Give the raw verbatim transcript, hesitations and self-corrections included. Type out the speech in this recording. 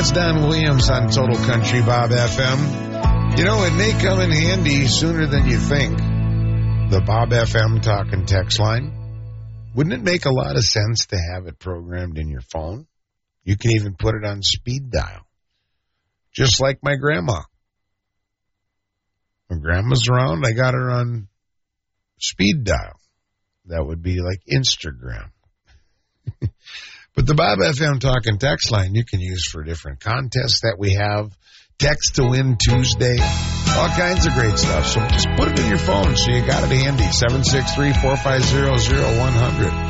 That's Don Williams on Total Country Bob F M. You know, it may come in handy sooner than you think. The Bob F M talk and text line. Wouldn't it make a lot of sense to have it programmed in your phone? You can even put it on speed dial. Just like my grandma. When grandma's around, I got her on speed dial. That would be like Instagram. But the Bob F M talk and text line you can use for different contests that we have. Text to Win Tuesday. All kinds of great stuff. So just put it in your phone so you got it handy. seven six three, four five zero, zero one zero zero.